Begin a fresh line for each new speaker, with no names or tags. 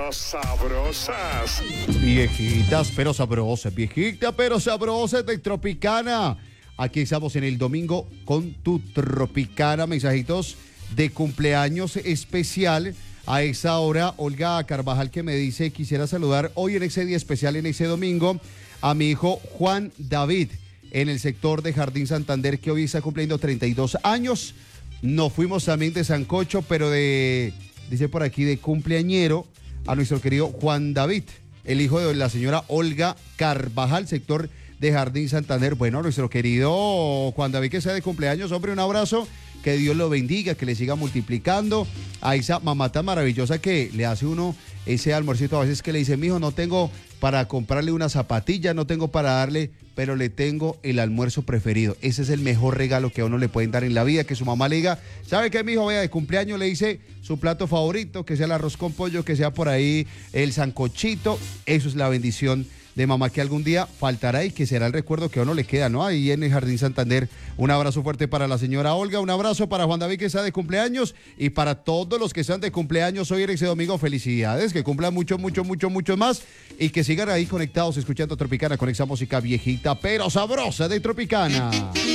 pero sabrosas.
Viejitas, pero sabrosas, viejita, pero sabrosas de Tropicana. Aquí estamos en el domingo con tu Tropicana. Mensajitos de cumpleaños especial. A esa hora, Olga Carvajal que me dice, quisiera saludar hoy en ese día especial, en ese domingo, a mi hijo Juan David, en el sector de Jardín Santander, que hoy está cumpliendo 32 años. Nos fuimos también de sancocho, pero dice por aquí, de cumpleañero, a nuestro querido Juan David, el hijo de la señora Olga Carvajal, sector de Jardín Santander. Bueno, nuestro querido Juan David, que sea de cumpleaños, hombre, un abrazo, que Dios lo bendiga, que le siga multiplicando a esa mamá tan maravillosa que le hace uno ese almuercito a veces, que le dice, mijo, no tengo para comprarle una zapatilla, no tengo para darle, pero le tengo el almuerzo preferido. Ese es el mejor regalo que a uno le pueden dar en la vida, que su mamá le diga, ¿sabe qué, mijo? Vaya, de cumpleaños le dice su plato favorito, que sea el arroz con pollo, que sea por ahí el sancochito. Eso es la bendición de mamá, que algún día faltará y que será el recuerdo que a uno le queda, ¿no? Ahí en el Jardín Santander. Un abrazo fuerte para la señora Olga, un abrazo para Juan David, que está de cumpleaños, y para todos los que están de cumpleaños hoy en ese domingo, felicidades, que cumplan mucho más, y que sigan ahí conectados escuchando Tropicana con esa música viejita pero sabrosa de Tropicana.